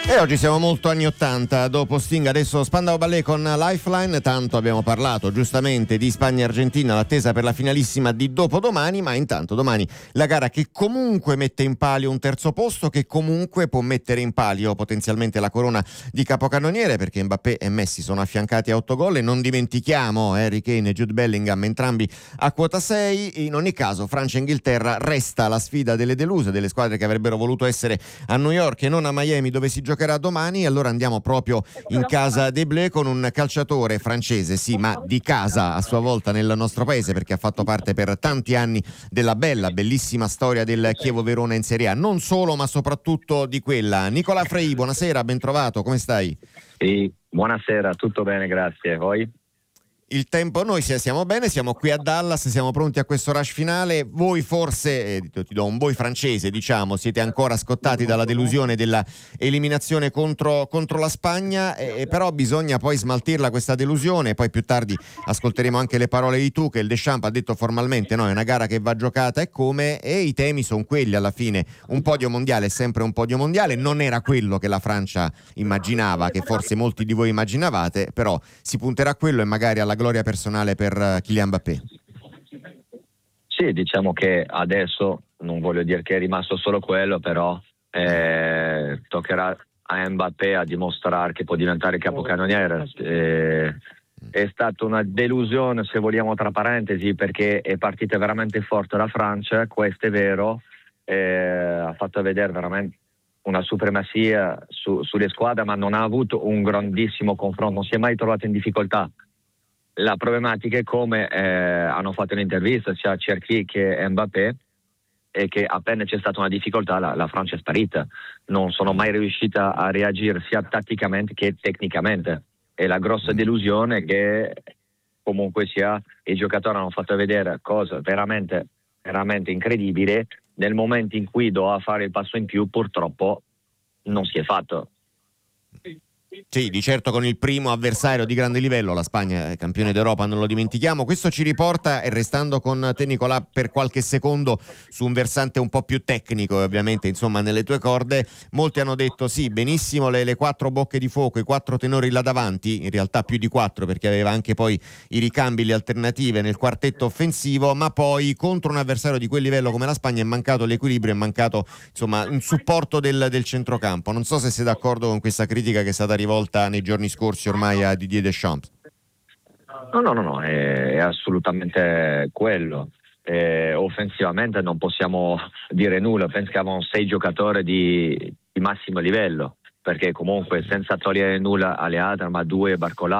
E oggi siamo molto anni 80, dopo Sting adesso Spandau Ballet con Lifeline. Tanto abbiamo parlato giustamente di Spagna e Argentina, l'attesa per la finalissima di dopodomani, ma intanto domani la gara che comunque mette in palio un terzo posto, che comunque può mettere in palio potenzialmente la corona di capocannoniere, perché Mbappé e Messi sono affiancati a 8 gol e non dimentichiamo Harry Kane e Jude Bellingham entrambi a quota 6. In ogni caso Francia e Inghilterra resta la sfida delle deluse, delle squadre che avrebbero voluto essere a New York e non a Miami, dove si giocherà domani. Allora andiamo proprio in casa dei Bleus con un calciatore francese, sì, ma di casa a sua volta nel nostro paese, perché ha fatto parte per tanti anni della bellissima storia del Chievo Verona in Serie A, non solo ma soprattutto di quella. Nicola Frei, buonasera, ben trovato, come stai? Sì, buonasera, tutto bene, grazie. Voi? Il tempo, noi siamo bene, siamo qui a Dallas, siamo pronti a questo rush finale. Voi forse, ti do un voi francese, diciamo, siete ancora scottati dalla delusione della eliminazione contro la Spagna, però bisogna poi smaltirla questa delusione. Poi più tardi ascolteremo anche le parole di Tuchel. Deschamps ha detto formalmente no, è una gara che va giocata e come, e i temi sono quelli alla fine. Un podio mondiale è sempre un podio mondiale, non era quello che la Francia immaginava, che forse molti di voi immaginavate, però si punterà a quello e magari alla gloria personale per Kylian Mbappé. Sì, diciamo che adesso non voglio dire che è rimasto solo quello, però toccherà a Mbappé a dimostrare che può diventare capocannoniere. È stata una delusione, se vogliamo, tra parentesi, perché è partita veramente forte la Francia, questo è vero, ha fatto vedere veramente una supremazia sulle squadre, ma non ha avuto un grandissimo confronto, non si è mai trovato in difficoltà. La problematica è come hanno fatto un'intervista sia Cherki che Mbappé, e che appena c'è stata una difficoltà la Francia è sparita, non sono mai riuscita a reagire sia tatticamente che tecnicamente. E la grossa delusione è che comunque sia i giocatori hanno fatto vedere cose veramente, veramente incredibili. Nel momento in cui doveva fare il passo in più purtroppo non si è fatto. Sì, di certo con il primo avversario di grande livello, la Spagna è campione d'Europa, non lo dimentichiamo. Questo ci riporta, e restando con te Nicolà per qualche secondo su un versante un po' più tecnico, ovviamente insomma nelle tue corde, molti hanno detto sì, benissimo le 4 bocche di fuoco, i 4 tenori là davanti, in realtà più di 4 perché aveva anche poi i ricambi, le alternative nel quartetto offensivo, ma poi contro un avversario di quel livello come la Spagna è mancato l'equilibrio, è mancato insomma un supporto del centrocampo. Non so se sei d'accordo con questa critica che è stata rivolta nei giorni scorsi ormai a Didier Deschamps. No, è assolutamente quello. Offensivamente non possiamo dire nulla, penso che avevano 6 giocatori di massimo livello, perché comunque senza togliere nulla alle altre, ma 2 Barcola